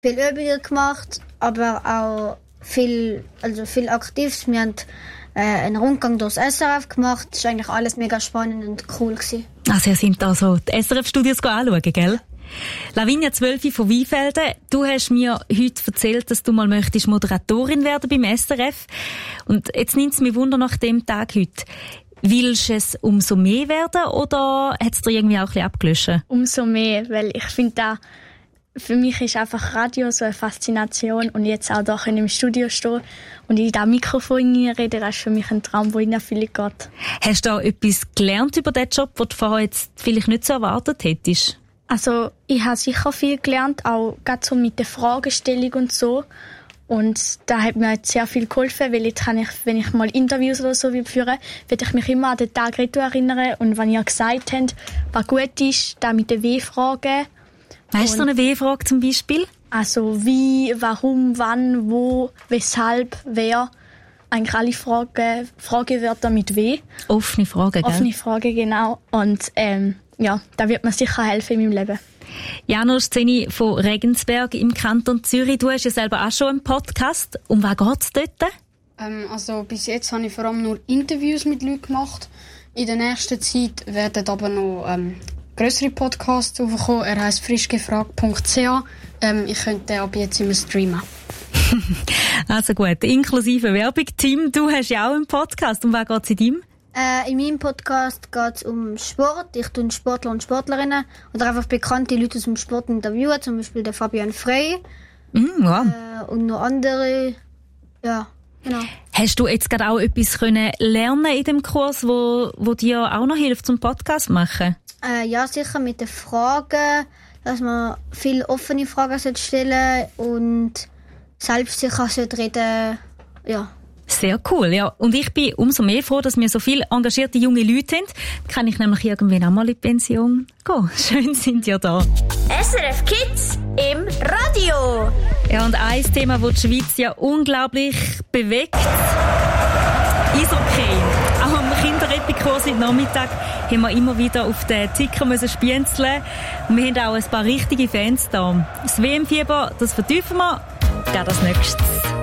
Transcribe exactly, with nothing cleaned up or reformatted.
Viel Übungen gemacht, aber auch viel, also viel Aktives. Wir haben äh, einen Rundgang durchs S R F gemacht. Das war eigentlich alles mega spannend und cool gewesen. Also ihr seid da so die S R F-Studios anschauen, gell? Lavinia zwölf von Weinfelden, du hast mir heute erzählt, dass du mal möchtest Moderatorin werden beim S R F. Und jetzt nimmt es mich Wunder nach dem Tag heute. Willst du es umso mehr werden oder hat es dir irgendwie auch ein bisschen abgelöscht? Umso mehr, weil ich finde da, für mich ist einfach Radio so eine Faszination und jetzt auch da im Studio stehen und in diesem Mikrofon reden, das ist für mich ein Traum, der in Erfüllung geht. Hast du auch etwas gelernt über diesen Job, den du vorher jetzt vielleicht nicht so erwartet hättest? Also ich habe sicher viel gelernt, auch gerade so mit der Fragestellung und so. Und da hat mir jetzt sehr viel geholfen, weil jetzt kann ich, wenn ich mal Interviews oder so führen, werde ich mich immer an den Tag erinnern. Und wenn ihr gesagt habt, was gut ist, da mit den W-Fragen. Hast du so eine W-Frage zum Beispiel? Also wie, warum, wann, wo, weshalb, wer. Eigentlich alle Fragen, Fragewörter mit W. Offene Fragen, gell? Offene Fragen, genau. Und ähm, ja, da wird mir sicher helfen in meinem Leben. Janusz Zeni von Regensberg im Kanton Zürich. Du hast ja selber auch schon einen Podcast. Um was geht es dort? Ähm, also bis jetzt habe ich vor allem nur Interviews mit Leuten gemacht. In der nächsten Zeit werden aber noch ähm, grössere Podcasts aufkommen. Er heisst frischgefragt punkt c h. Ähm, ich könnte den ab jetzt immer streamen. Also gut, inklusive Werbung. Tim, du hast ja auch einen Podcast. Um was geht es in deinem? Äh, in meinem Podcast geht es um Sport. Ich tue Sportler und Sportlerinnen oder einfach bekannte Leute aus dem Sport interviewen, zum Beispiel der Fabian Frey. Mm, wow. äh, und noch andere. Ja, genau. Hast du jetzt gerade auch etwas können lernen in dem Kurs, wo, wo dir auch noch hilft zum Podcast machen? Äh, ja, sicher mit den Fragen, dass man viele offene Fragen stellen und selbstsicher reden. Ja. Sehr cool, ja. Und ich bin umso mehr froh, dass wir so viele engagierte junge Leute haben. Dann kann ich nämlich irgendwann auch mal in die Pension gehen. Schön sind ja da. S R F Kids im Radio. Ja, und ein Thema, das die Schweiz ja unglaublich bewegt. Eishockey. Auch am Kinderrettungskurs heute Nachmittag haben wir immer wieder auf den Ticker müssen spienzeln. Und wir haben auch ein paar richtige Fans da. Das W M-Fieber, das vertiefen wir. Ja, das Nächstes.